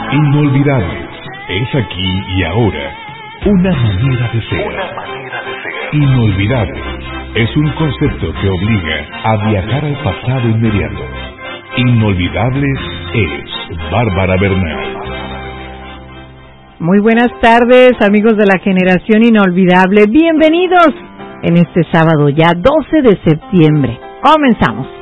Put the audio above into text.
Inolvidables. Es aquí y ahora. Una manera de ser. Inolvidable. Es un concepto que obliga a viajar al pasado inmediato. Inolvidable es Bárbara Bernal. Muy buenas tardes, amigos de la Generación Inolvidable. Bienvenidos en este sábado ya 12 de septiembre. Comenzamos.